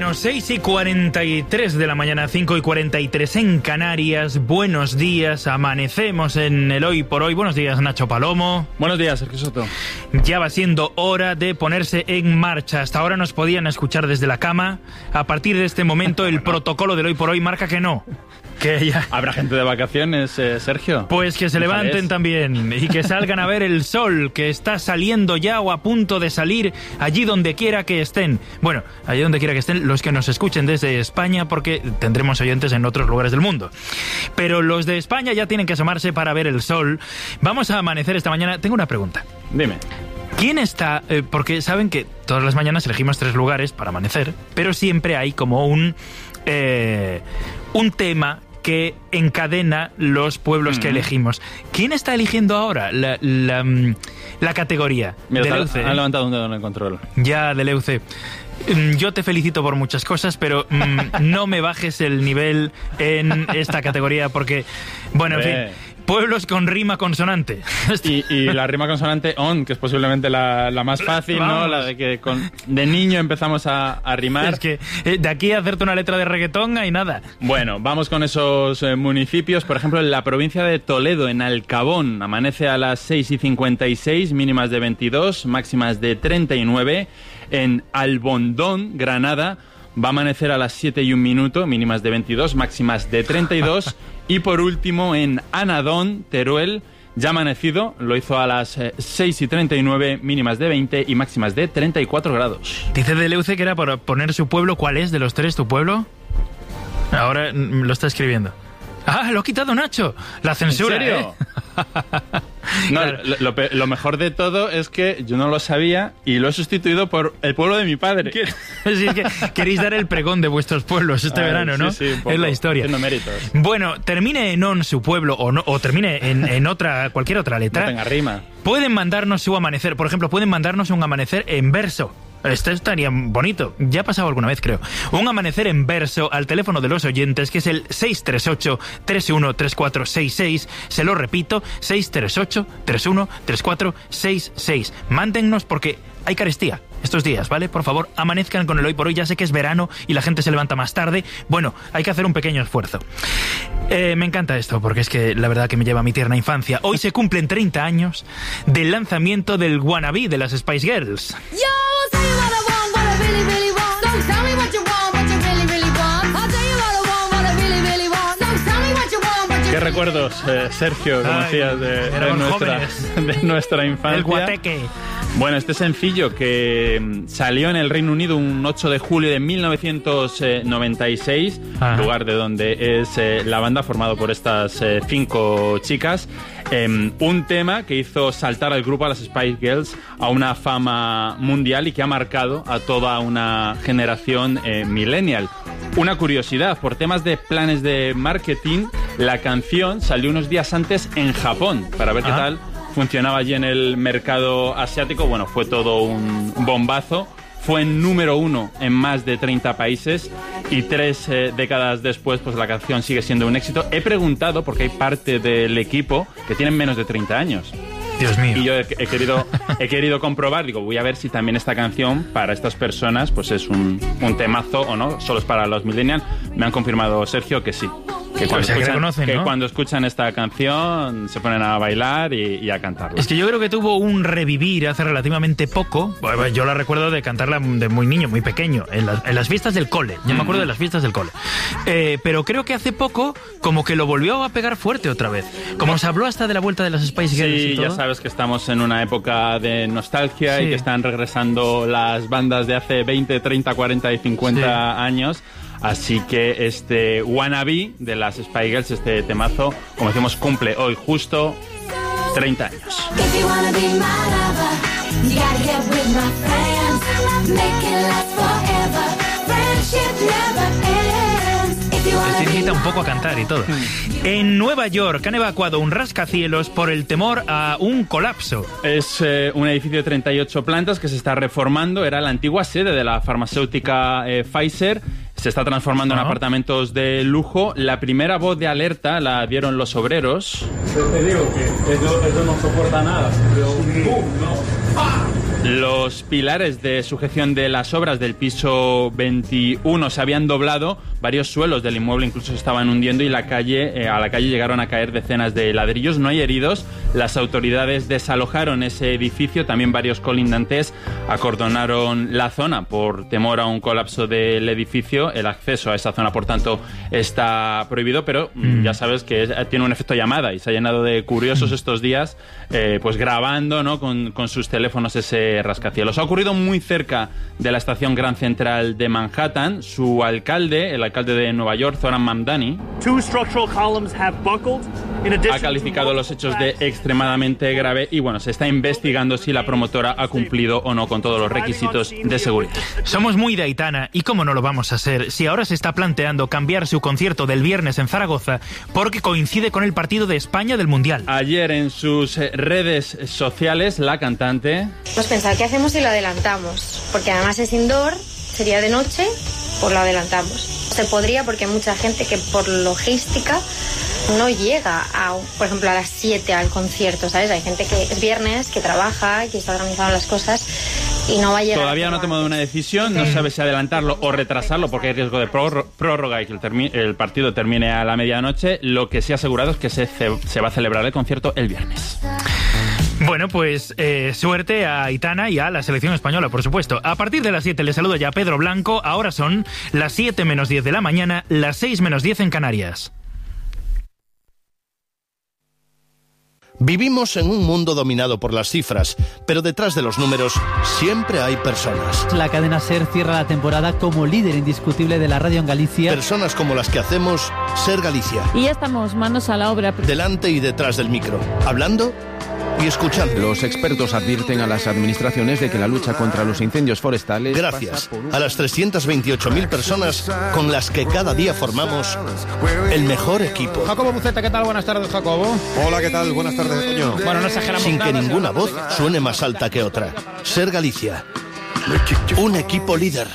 Bueno, 6:43 de la mañana, 5:43 en Canarias. Buenos días, amanecemos en el Hoy por Hoy. Buenos días, Nacho Palomo. Buenos días, Sergio Soto. Ya va siendo hora de ponerse en marcha. Hasta ahora nos podían escuchar desde la cama. A partir de este momento, el protocolo del Hoy por Hoy marca que no. Que ya... ¿Habrá gente de vacaciones, Sergio? Pues que se levanten también y que salgan a ver el sol, que está saliendo ya o a punto de salir allí donde quiera que estén. Bueno, allí donde quiera que estén los que nos escuchen desde España, porque tendremos oyentes en otros lugares del mundo. Pero los de España ya tienen que asomarse para ver el sol. Vamos a amanecer esta mañana. Tengo una pregunta. Dime. ¿Quién está...? Porque saben que todas las mañanas elegimos 3 lugares para amanecer, pero siempre hay como un tema que encadena los pueblos que elegimos. ¿Quién está eligiendo ahora la categoría? Mira, Deleuze, ha levantado un dedo en el control. Ya, Deleuze. Yo te felicito por muchas cosas, pero no me bajes el nivel en esta categoría porque, bueno, en fin, pueblos con rima consonante. Y la rima consonante on, que es posiblemente la más fácil, ¿no? La de que de niño empezamos a rimar. Es que de aquí a hacerte una letra de reggaetón hay nada. Bueno, vamos con esos municipios. Por ejemplo, en la provincia de Toledo, en Alcabón, amanece a las 6:56, mínimas de 22, máximas de 39. En Albondón, Granada, va a amanecer a las 7:01, mínimas de 22, máximas de 32. Y por último, en Anadón, Teruel, ya amanecido, lo hizo a las 6:39, mínimas de 20 y máximas de 34 grados. Dice Deleuze que era por poner su pueblo. ¿Cuál es de los 3 tu pueblo? Ahora lo está escribiendo. ¡Ah, lo ha quitado Nacho! La censura, ¿En serio? No, claro. Lo mejor de todo es que yo no lo sabía y lo he sustituido por el pueblo de mi padre. Sí, es que queréis dar el pregón de vuestros pueblos este verano, ¿no? Sí, un poco. Es la historia. Haciendo méritos. Bueno, termine en on su pueblo o termine en otra, cualquier otra letra. No tenga rima. Pueden mandarnos su amanecer. Por ejemplo, pueden mandarnos un amanecer en verso. Esto estaría bonito. Ya ha pasado alguna vez, creo. Un amanecer en verso al teléfono de los oyentes, que es el 638-313466. Se lo repito, 638-313466. Mándennos porque hay carestía estos días, ¿vale? Por favor, amanezcan con el Hoy por Hoy. Ya sé que es verano y la gente se levanta más tarde. Bueno, hay que hacer un pequeño esfuerzo. Me encanta esto porque es que la verdad que me lleva a mi tierna infancia. Hoy se cumplen 30 años del lanzamiento del Wannabe de las Spice Girls. ¿Qué recuerdos, Sergio, conocías de nuestra infancia? El guateque. Bueno, este sencillo que salió en el Reino Unido un 8 de julio de 1996, lugar de donde es la banda, formado por estas 5 chicas. Un tema que hizo saltar al grupo, a las Spice Girls, a una fama mundial y que ha marcado a toda una generación millennial. Una curiosidad, por temas de planes de marketing, la canción salió unos días antes en Japón, para ver qué tal funcionaba allí en el mercado asiático. Bueno, fue todo un bombazo. Fue número 1 en más de 30 países y 3 décadas después, pues la canción sigue siendo un éxito. He preguntado, porque hay parte del equipo que tienen menos de 30 años. Dios mío. Y yo he querido comprobar, digo, voy a ver si también esta canción para estas personas pues es un temazo o no, solo es para los millennials. Me han confirmado, Sergio, que sí. Que cuando escuchan esta canción se ponen a bailar y a cantarla. Es que yo creo que tuvo un revivir hace relativamente poco. Yo la recuerdo de cantarla de muy niño, muy pequeño, en las fiestas del cole. Yo me acuerdo de las fiestas del cole. Pero creo que hace poco como que lo volvió a pegar fuerte otra vez. Como se habló hasta de la vuelta de las Spice Girls y todo. Ya sabes que estamos en una época de nostalgia y que están regresando las bandas de hace 20, 30, 40 y 50 años. Así que este Wannabe de las Spice Girls, este temazo, como decimos, cumple hoy justo 30 años. Les invita un poco a cantar y todo. En Nueva York han evacuado un rascacielos por el temor a un colapso. Es un edificio de 38 plantas que se está reformando. Era la antigua sede de la farmacéutica Pfizer. Se está transformando en apartamentos de lujo. La primera voz de alerta la dieron los obreros. Te digo que eso no soporta nada. Los pilares de sujeción de las obras del piso 21 se habían doblado, varios suelos del inmueble incluso se estaban hundiendo y a la calle llegaron a caer decenas de ladrillos. No hay heridos, las autoridades desalojaron ese edificio, también varios colindantes acordonaron la zona por temor a un colapso del edificio. El acceso a esa zona, por tanto, está prohibido, pero ya sabes que tiene un efecto llamada y se ha llenado de curiosos estos días, pues grabando, ¿no?, con sus teléfonos ese rascacielos. Ha ocurrido muy cerca de la estación Grand Central de Manhattan. Su alcalde, el alcalde de Nueva York, Zoran Mamdani, ha calificado los hechos de extremadamente grave y bueno, se está investigando si la promotora ha cumplido o no con todos los requisitos de seguridad. Somos muy de Aitana, y cómo no lo vamos a ser si ahora se está planteando cambiar su concierto del viernes en Zaragoza porque coincide con el partido de España del Mundial. Ayer en sus redes sociales la cantante... Pues pensar qué hacemos si lo adelantamos, porque además es indoor, sería de noche, pues lo adelantamos. Se podría porque hay mucha gente que por logística no llega, por ejemplo, a las 7 al concierto, ¿sabes? Hay gente que es viernes, que trabaja, que está organizando las cosas y no va a llegar. Todavía no ha tomado una decisión, no sabe si adelantarlo o retrasarlo porque hay riesgo de prórroga y que el partido termine a la medianoche. Lo que sí ha asegurado es que se va a celebrar el concierto el viernes. Bueno, pues suerte a Aitana y a la selección española, por supuesto. A partir de las 7 le saluda ya Pedro Blanco. Ahora son las 7 menos 10 de la mañana, las 6 menos 10 en Canarias. Vivimos en un mundo dominado por las cifras, pero detrás de los números siempre hay personas. La cadena SER cierra la temporada como líder indiscutible de la radio en Galicia. Personas como las que hacemos SER Galicia. Y ya estamos manos a la obra. Delante y detrás del micro, hablando y escuchando. Los expertos advierten a las administraciones de que la lucha contra los incendios forestales... Gracias a las 328.000 personas con las que cada día formamos el mejor equipo. Jacobo Buceta, ¿qué tal? Buenas tardes, Jacobo. Hola, ¿qué tal? Buenas tardes, Toño. Bueno, no exageramos Sin nada, que ninguna voz suene más alta que otra. SER Galicia. Un equipo líder.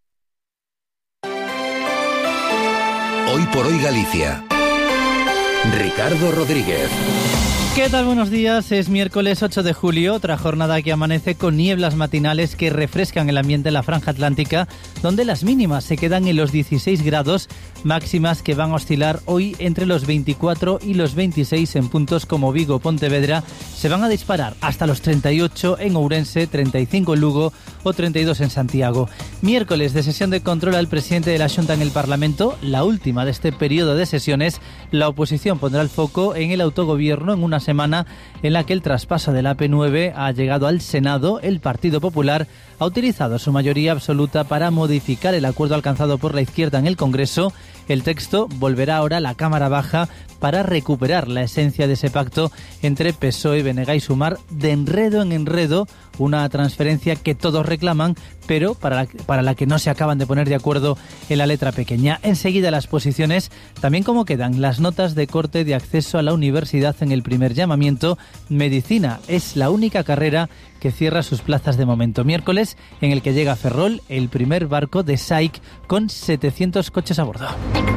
Hoy por hoy Galicia. Ricardo Rodríguez. ¿Qué tal? Buenos días. Es miércoles 8 de julio, otra jornada que amanece con nieblas matinales que refrescan el ambiente en la franja atlántica, donde las mínimas se quedan en los 16 grados, máximas que van a oscilar hoy entre los 24 y los 26 en puntos como Vigo o Pontevedra. Se van a disparar hasta los 38 en Ourense, 35 en Lugo o 32 en Santiago. Miércoles de sesión de control al presidente de la Xunta en el Parlamento, la última de este periodo de sesiones. La oposición pondrá el foco en el autogobierno en una semana en la que el traspaso de la AP9 ha llegado al Senado. El Partido Popular ha utilizado su mayoría absoluta para modificar el acuerdo alcanzado por la izquierda en el Congreso. El texto volverá ahora a la Cámara Baja para recuperar la esencia de ese pacto entre PSOE, BNG y Sumar, de enredo en enredo, una transferencia que todos reclaman, pero para la que no se acaban de poner de acuerdo en la letra pequeña. Enseguida las posiciones, también cómo quedan las notas de corte de acceso a la universidad en el primer llamamiento. Medicina es la única carrera que cierra sus plazas de momento. Miércoles en el que llega a Ferrol el primer barco de SAIC con 700 coches a bordo.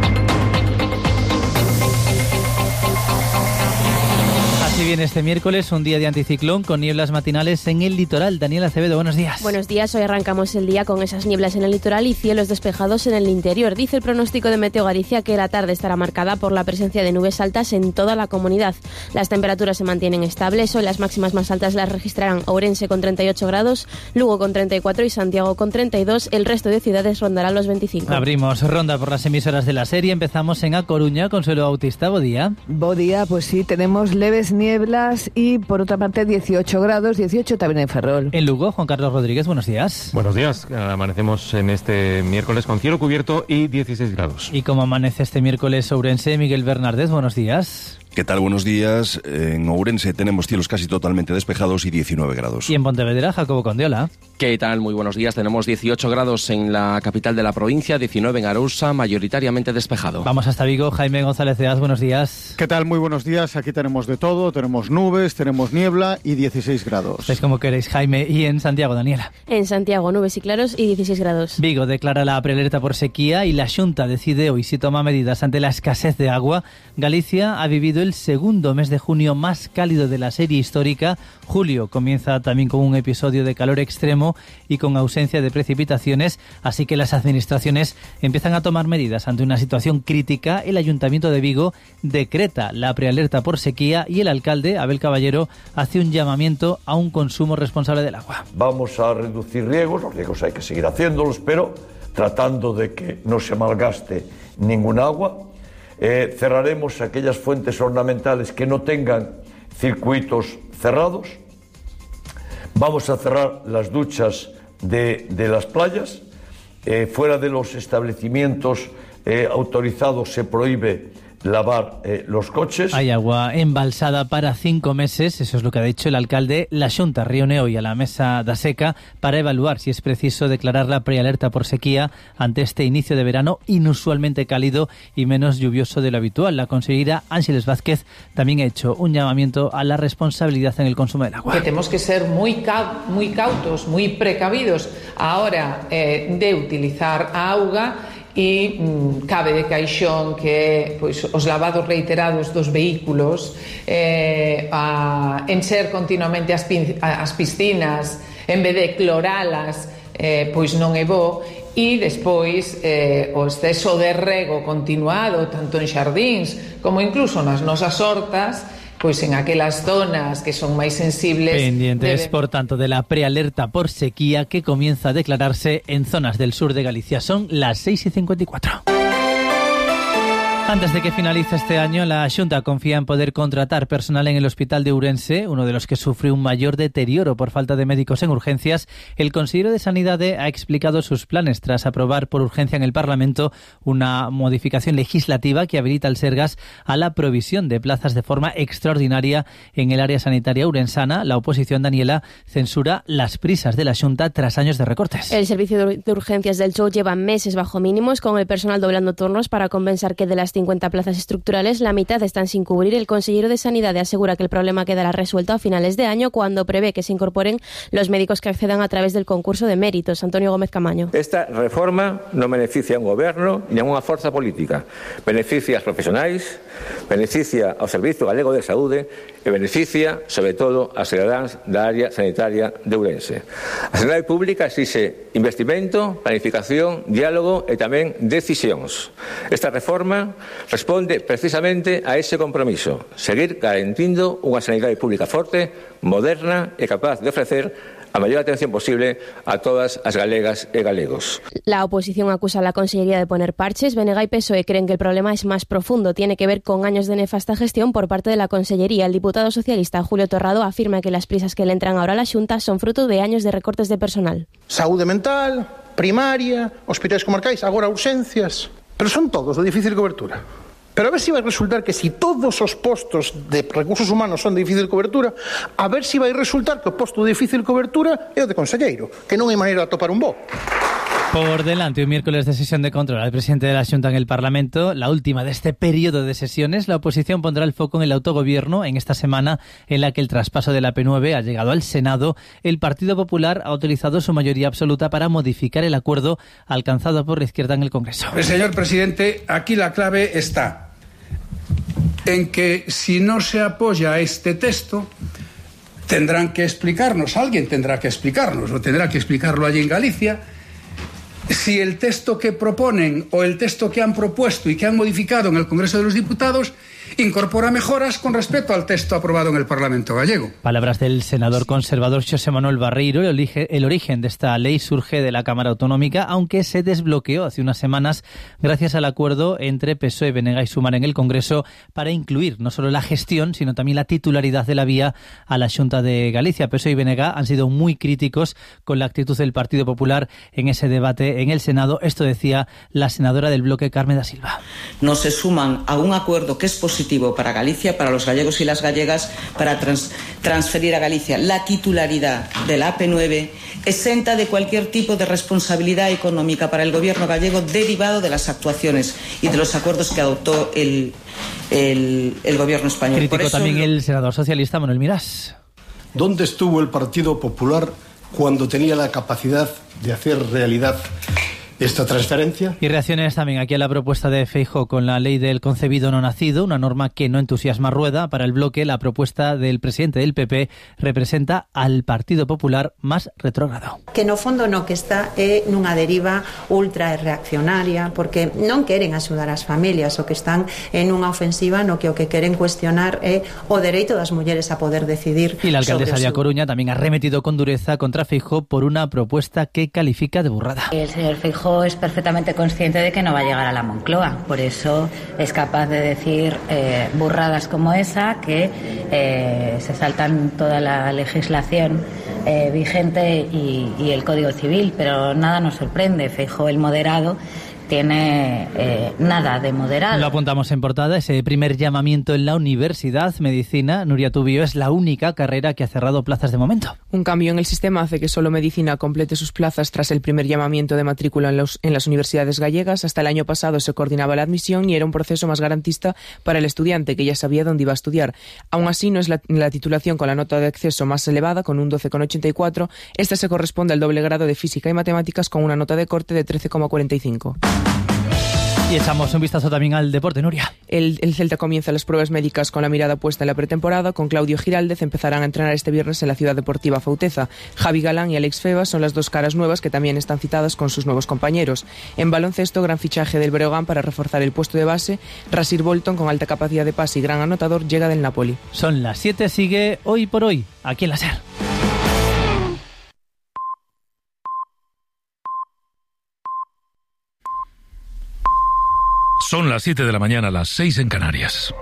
Así viene este miércoles, un día de anticiclón con nieblas matinales en el litoral. Daniela Acevedo, buenos días. Buenos días, hoy arrancamos el día con esas nieblas en el litoral y cielos despejados en el interior. Dice el pronóstico de Meteo Galicia que la tarde estará marcada por la presencia de nubes altas en toda la comunidad. Las temperaturas se mantienen estables, hoy las máximas más altas las registrarán Ourense con 38 grados, Lugo con 34 y Santiago con 32. El resto de ciudades rondarán los 25. Abrimos ronda por las emisoras de la serie. Empezamos en A Coruña, Consuelo Bautista, buen día. Buen día, pues sí, tenemos leves nieblas y por otra parte 18 grados, 18 también en Ferrol. En Lugo, Juan Carlos Rodríguez, buenos días. Buenos días, amanecemos en este miércoles con cielo cubierto y 16 grados. ¿Y cómo amanece este miércoles Ourense? Miguel Bernardez, buenos días. ¿Qué tal? Buenos días. En Ourense tenemos cielos casi totalmente despejados y 19 grados. Y en Pontevedra, Jacobo Condiola. ¿Qué tal? Muy buenos días. Tenemos 18 grados en la capital de la provincia, 19 en Arousa, mayoritariamente despejado. Vamos hasta Vigo. Jaime González de Az, buenos días. ¿Qué tal? Muy buenos días. Aquí tenemos de todo. Tenemos nubes, tenemos niebla y 16 grados. Es como queréis, Jaime. Y en Santiago, Daniela. En Santiago, nubes y claros y 16 grados. Vigo declara la prealerta por sequía y la Xunta decide hoy si toma medidas ante la escasez de agua. Galicia ha vivido sido el segundo mes de junio más cálido de la serie histórica. Julio comienza también con un episodio de calor extremo y con ausencia de precipitaciones, así que las administraciones empiezan a tomar medidas ante una situación crítica. El Ayuntamiento de Vigo decreta la prealerta por sequía y el alcalde, Abel Caballero, hace un llamamiento a un consumo responsable del agua. Vamos a reducir riegos, los riegos hay que seguir haciéndolos, pero tratando de que no se malgaste ningún agua. Cerraremos aquellas fuentes ornamentales que no tengan circuitos cerrados. Vamos a cerrar las duchas de las playas. Fuera de los establecimientos autorizados se prohíbe lavar los coches. Hay agua embalsada para 5 meses, eso es lo que ha dicho el alcalde. La Xunta reúne hoy a la mesa da seca para evaluar si es preciso declarar la prealerta por sequía ante este inicio de verano inusualmente cálido y menos lluvioso de lo habitual. La consellera Ángeles Vázquez también ha hecho un llamamiento a la responsabilidad en el consumo del agua. Que tenemos que ser muy cautos, muy precavidos a hora de utilizar a auga. E cabe de caixón que pois, os lavados reiterados dos vehículos, encher continuamente as piscinas en vez de cloralas, pois non é bo. E despois o exceso de rego continuado tanto en xardíns como incluso nas nosas hortas, pois en aquelas zonas que son máis sensibles. Pendientes, por tanto, de la prealerta por sequía que comienza a declararse en zonas del sur de Galicia. Son las 6:54. Antes de que finalice este año, la Xunta confía en poder contratar personal en el Hospital de Ourense, uno de los que sufre un mayor deterioro por falta de médicos en urgencias. El consejero de Sanidade ha explicado sus planes tras aprobar por urgencia en el Parlamento una modificación legislativa que habilita al Sergas a la provisión de plazas de forma extraordinaria en el área sanitaria ourensana. La oposición, Daniela, censura las prisas de la Xunta tras años de recortes. El servicio de urgencias del Chou lleva meses bajo mínimos, con el personal doblando turnos para compensar que de las 50 plazas estructurales, la mitad están sin cubrir. El consejero de Sanidad asegura que el problema quedará resuelto a finales de año, cuando prevé que se incorporen los médicos que accedan a través del concurso de méritos. Antonio Gómez Camaño. Esta reforma non beneficia a un goberno ni a unha forza política. Beneficia aos profesionais, beneficia ao Servicio Galego de Saúde e beneficia, sobre todo, aos cidadáns da área sanitaria de Ourense. A sanidade pública exixe investimento, planificación, diálogo e tamén decisións. Esta reforma responde precisamente a ese compromiso: seguir garantindo unha sanidade pública forte, moderna e capaz de ofrecer a mayor atención posible a todas as galegas e galegos. La oposición acusa a la Consellería de poner parches. BNG y PSOE creen que el problema es más profundo. Tiene que ver con años de nefasta gestión por parte de la Consellería. El diputado socialista Julio Torrado afirma que las prisas que le entran ahora a la Xunta son fruto de años de recortes de personal. Saúde mental, primaria, hospitais comarcais, agora urxencias. Pero son todos de difícil cobertura. Pero a ver si vai resultar que si todos os postos de recursos humanos son de difícil cobertura, a ver si vai resultar que o posto de difícil cobertura é o de conselleiro, que non hai maneira de atopar un bo. Por delante, un miércoles de sesión de control al presidente de la Xunta en el Parlamento, la última de este periodo de sesiones. La oposición pondrá el foco en el autogobierno en esta semana en la que el traspaso de la P9 ha llegado al Senado. El Partido Popular ha utilizado su mayoría absoluta para modificar el acuerdo alcanzado por la izquierda en el Congreso. Señor presidente, aquí la clave está en que si no se apoya a este texto, tendrán que explicarnos, alguien tendrá que explicarnos, o tendrá que explicarlo allí en Galicia, si el texto que proponen o el texto que han propuesto y que han modificado en el Congreso de los Diputados incorpora mejoras con respecto al texto aprobado en el Parlamento gallego. Palabras del senador conservador Xosé Manuel Barreiro. El origen de esta ley surge de la Cámara Autonómica, aunque se desbloqueó hace unas semanas gracias al acuerdo entre PSOE, BNG y Sumar en el Congreso para incluir no solo la gestión, sino también la titularidad de la vía a la Xunta de Galicia. PSOE y BNG han sido muy críticos con la actitud del Partido Popular en ese debate en el Senado. Esto decía la senadora del bloque, Carmen da Silva. No se suman a un acuerdo que es positivo para Galicia, para los gallegos y las gallegas, para transferir a Galicia la titularidad de la AP9, exenta de cualquier tipo de responsabilidad económica para el gobierno gallego derivado de las actuaciones y de los acuerdos que adoptó el gobierno español. Criticó Por eso también el senador socialista Manuel Mirás. ¿Dónde estuvo el Partido Popular cuando tenía la capacidad de hacer realidad esta transferencia. Y reacciones también aquí a la propuesta de Feijóo con la ley del concebido no nacido, una norma que no entusiasma a Rueda. Para el bloque, la propuesta del presidente del PP representa al Partido Popular más retrógrado. Que no fondo no que está nunha deriva ultra reaccionaria, porque non queren axudar as familias, o que están en unha ofensiva no que o que queren cuestionar é o dereito das mulleres a poder decidir. Y la alcaldesa de A Coruña también ha remetido con dureza contra Feijóo por una propuesta que califica de burrada. El señor Feijóo es perfectamente consciente de que no va a llegar a la Moncloa, por eso es capaz de decir burradas como esa, que se saltan toda la legislación vigente y el Código Civil, pero nada nos sorprende. Feijóo, el moderado, tiene nada de moderado. Lo apuntamos en portada, ese primer llamamiento en la Universidad Medicina. Nuria Tubío es la única carrera que ha cerrado plazas de momento. Un cambio en el sistema hace que solo Medicina complete sus plazas tras el primer llamamiento de matrícula en las universidades gallegas. Hasta el año pasado se coordinaba la admisión y era un proceso más garantista para el estudiante, que ya sabía dónde iba a estudiar. Aún así, no es la titulación con la nota de acceso más elevada, con un 12,84. Esta se corresponde al doble grado de Física y Matemáticas, con una nota de corte de 13,45. Y echamos un vistazo también al deporte, Nuria. El Celta comienza las pruebas médicas con la mirada puesta en la pretemporada. Con Claudio Giraldez empezarán a entrenar este viernes en la Ciudad Deportiva Fauteza. Javi Galán y Alex Febas son las dos caras nuevas que también están citadas con sus nuevos compañeros. En baloncesto, gran fichaje del Breogán para reforzar el puesto de base. Rasir Bolton, con alta capacidad de pase y gran anotador, llega del Napoli. Son las 7, sigue Hoy por Hoy, aquí en la SER. Son las 7 de la mañana, las 6 en Canarias.